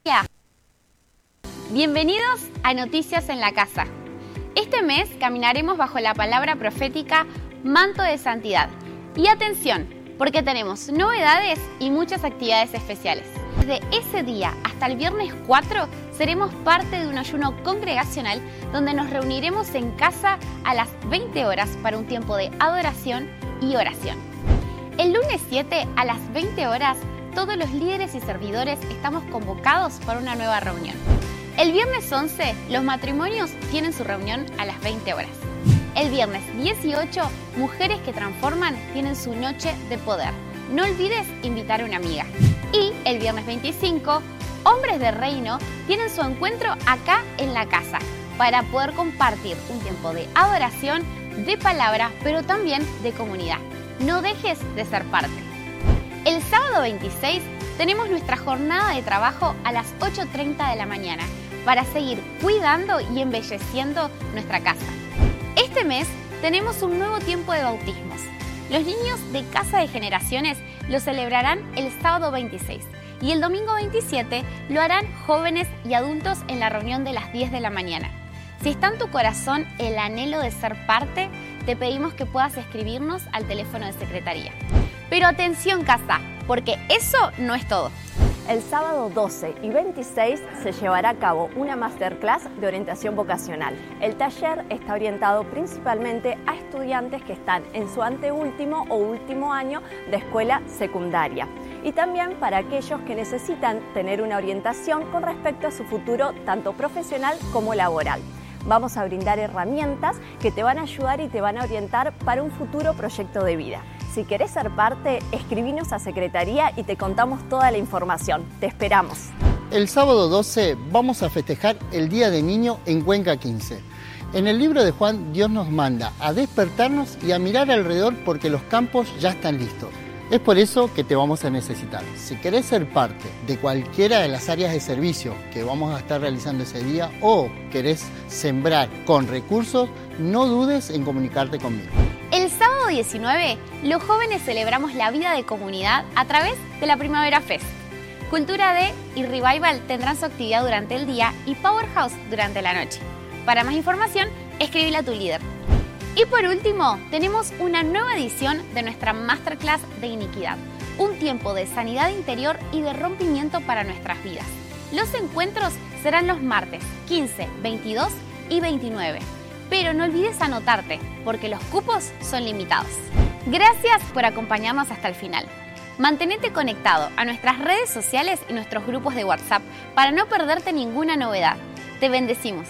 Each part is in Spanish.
Bienvenidos a Noticias en la Casa. Este mes caminaremos bajo la palabra profética Manto de Santidad. Y atención, porque tenemos novedades y muchas actividades especiales. Desde ese día hasta el viernes 4 seremos parte de un ayuno congregacional donde nos reuniremos en casa a las 20 horas para un tiempo de adoración y oración. El lunes 7 a las 20 horas todos los líderes y servidores estamos convocados para una nueva reunión. El viernes 11 los matrimonios tienen su reunión a las 20 horas. El viernes 18 Mujeres que Transforman tienen su noche de poder. No olvides invitar a una amiga. Y el viernes 25 Hombres de Reino tienen su encuentro acá en la casa para poder compartir un tiempo de adoración, de palabra, pero también de comunidad. No dejes de ser parte. El sábado 26 tenemos nuestra jornada de trabajo a las 8:30 de la mañana para seguir cuidando y embelleciendo nuestra casa. Este mes tenemos un nuevo tiempo de bautismos. Los niños de Casa de Generaciones lo celebrarán el sábado 26 y el domingo 27 lo harán jóvenes y adultos en la reunión de las 10 de la mañana. Si está en tu corazón el anhelo de ser parte, te pedimos que puedas escribirnos al teléfono de secretaría. Pero atención, casa, porque eso no es todo. El sábado 12 y 26 se llevará a cabo una masterclass de orientación vocacional. El taller está orientado principalmente a estudiantes que están en su anteúltimo o último año de escuela secundaria y también para aquellos que necesitan tener una orientación con respecto a su futuro tanto profesional como laboral. Vamos a brindar herramientas que te van a ayudar y te van a orientar para un futuro proyecto de vida. Si querés ser parte, escribinos a Secretaría y te contamos toda la información. Te esperamos. El sábado 12 vamos a festejar el Día del Niño en Cuenca 15. En el libro de Juan, Dios nos manda a despertarnos y a mirar alrededor porque los campos ya están listos. Es por eso que te vamos a necesitar. Si querés ser parte de cualquiera de las áreas de servicio que vamos a estar realizando ese día o querés sembrar con recursos, no dudes en comunicarte conmigo. El sábado 19, los jóvenes celebramos la vida de comunidad a través de la Primavera Fest. Cultura D y Revival tendrán su actividad durante el día y Powerhouse durante la noche. Para más información, escríbele a tu líder. Y por último, tenemos una nueva edición de nuestra Masterclass de Iniquidad, un tiempo de sanidad interior y de rompimiento para nuestras vidas. Los encuentros serán los martes 15, 22 y 29. Pero no olvides anotarte, porque los cupos son limitados. Gracias por acompañarnos hasta el final. Mantenete conectado a nuestras redes sociales y nuestros grupos de WhatsApp para no perderte ninguna novedad. Te bendecimos.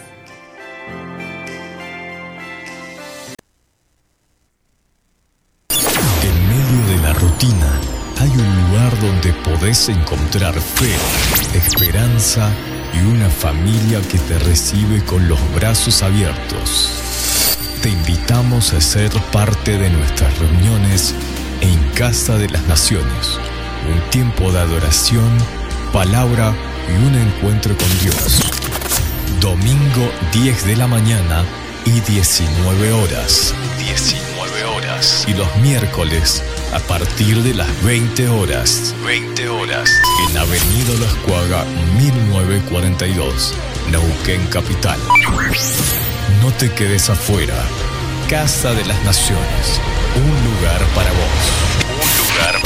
En medio de la rutina hay un lugar donde podés encontrar fe, esperanza y una familia que te recibe con los brazos abiertos. Te invitamos a ser parte de nuestras reuniones en Casa de las Naciones. Un tiempo de adoración, palabra y un encuentro con Dios. Domingo 10 de la mañana y 19 horas. 19 horas. Y los miércoles a partir de las 20 horas. 20 horas. En Avenida Las Cuagas 1942, Neuquén Capital. No te quedes afuera. Casa de las Naciones. Un lugar para vos. Un lugar